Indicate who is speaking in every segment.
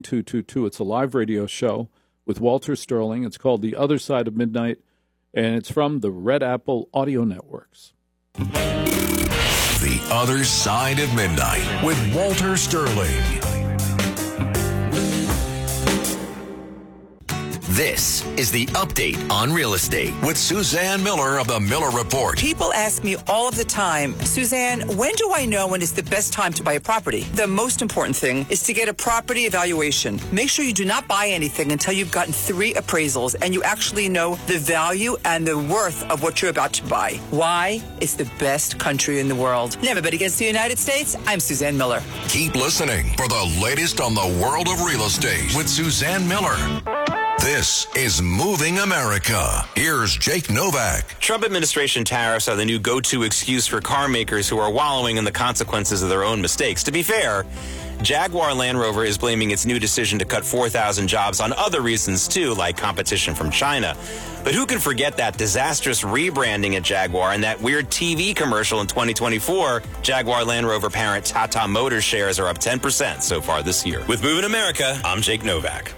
Speaker 1: 222. It's a live radio show with Walter Sterling. It's called The Other Side of Midnight, and it's from the Red Apple Audio Networks.
Speaker 2: The Other Side of Midnight with Walter Sterling. This is the Update on Real Estate with Suzanne Miller of the Miller Report.
Speaker 3: People ask me all of the time, Suzanne, when do I know when is the best time to buy a property? The most important thing is to get a property evaluation. Make sure you do not buy anything until you've gotten 3 appraisals and you actually know the value and the worth of what you're about to buy. Why? It's the best country in the world. Never bet against the United States. I'm Suzanne Miller.
Speaker 2: Keep listening for the latest on the world of real estate with Suzanne Miller. This is Moving America. Here's Jake Novak.
Speaker 4: Trump administration tariffs are the new go-to excuse for car makers who are wallowing in the consequences of their own mistakes. To be fair, Jaguar Land Rover is blaming its new decision to cut 4,000 jobs on other reasons, too, like competition from China. But who can forget that disastrous rebranding at Jaguar and that weird TV commercial in 2024? Jaguar Land Rover parent Tata Motors shares are up 10% so far this year. With Moving America, I'm Jake Novak.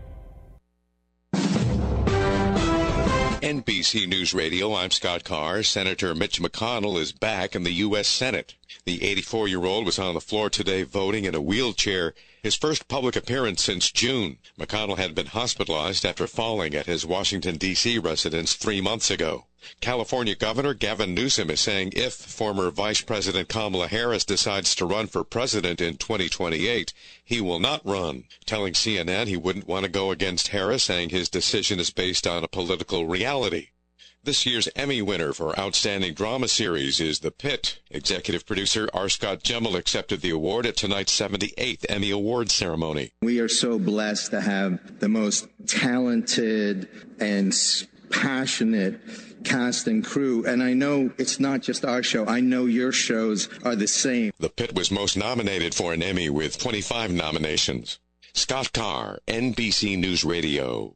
Speaker 5: NBC News Radio, I'm Scott Carr. Senator Mitch McConnell is back in the U.S. Senate. The 84-year-old was on the floor today voting in a wheelchair, his first public appearance since June. McConnell had been hospitalized after falling at his Washington, D.C. residence 3 months ago. California Governor Gavin Newsom is saying if former Vice President Kamala Harris decides to run for president in 2028, he will not run, telling CNN he wouldn't want to go against Harris, saying his decision is based on a political reality. This year's Emmy winner for Outstanding Drama Series is The Pit. Executive producer R. Scott Gemmell accepted the award at tonight's 78th Emmy Awards ceremony.
Speaker 6: We are so blessed to have the most talented and passionate cast and crew, and I know it's not just our show. I know your shows are the same.
Speaker 5: The Pit was most nominated for an Emmy with 25 nominations. Scott Carr, NBC News Radio.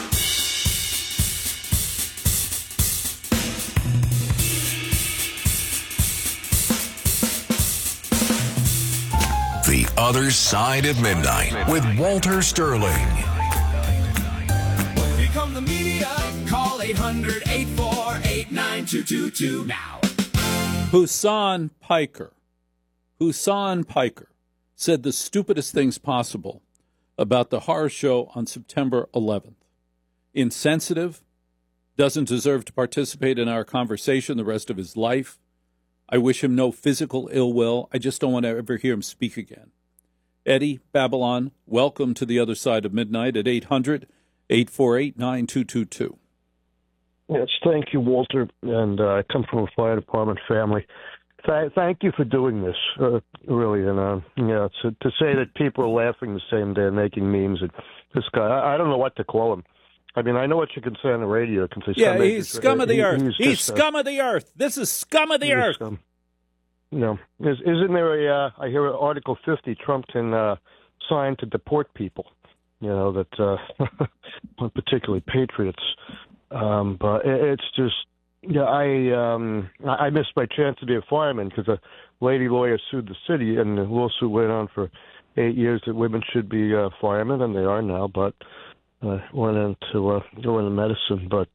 Speaker 2: The Other Side of Midnight with Walter Sterling.
Speaker 7: Become the media. Call 800-848-9222 now.
Speaker 1: Husan Piker said the stupidest things possible about the horror show on September 11th. Insensitive, doesn't deserve to participate in our conversation the rest of his life. I wish him no physical ill will. I just don't want to ever hear him speak again. Eddie Babylon, welcome to the Other Side of Midnight at 800-848-9222.
Speaker 8: Yes, thank you, Walter. And I come from a fire department family. Thank you for doing this, really. And to say that people are laughing the same day and making memes at this guy, I don't know what to call him. I mean, I know what you can say on the radio. You can say,
Speaker 1: yeah, he's scum of the earth. He's scum of the earth. This is scum of the earth.
Speaker 8: No, isn't there I hear Article 50, Trump can sign to deport people, that particularly patriots. But it's just, I missed my chance to be a fireman because a lady lawyer sued the city, and the lawsuit went on for 8 years that women should be firemen, and they are now, but went into go into medicine. But,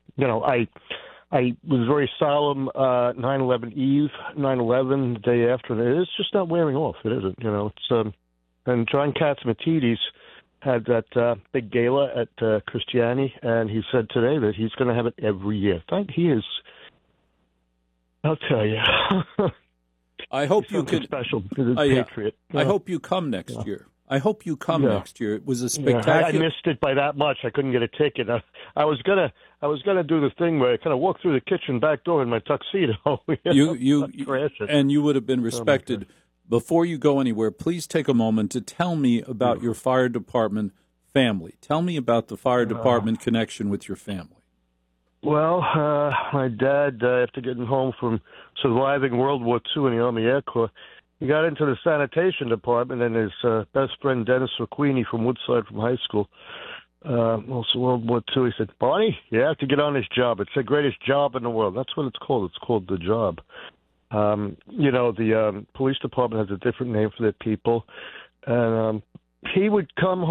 Speaker 8: I was very solemn 9/11 Eve, 9/11 the day after, and it's just not wearing off. It isn't, It's and John Catsimatidis had that big gala at Christiani, and he said today that he's going to have it every year. He is. I'll tell you.
Speaker 1: I hope you could.
Speaker 8: Special. Patriot.
Speaker 1: I hope you come next year. I hope you come next year. It was a spectacular.
Speaker 8: I missed it by that much. I couldn't get a ticket. I was gonna do the thing where I kind of walked through the kitchen back door in my tuxedo.
Speaker 1: You would have been respected. Before you go anywhere, please take a moment to tell me about your fire department family. Tell me about the fire department connection with your family.
Speaker 8: Well, my dad, after getting home from surviving World War II in the Army Air Corps, he got into the sanitation department, and his best friend, Dennis Raquini from Woodside from high school, also World War II, he said, Barney, you have to get on this job. It's the greatest job in the world. That's what it's called. It's called the job. The police department has a different name for their people. And he would come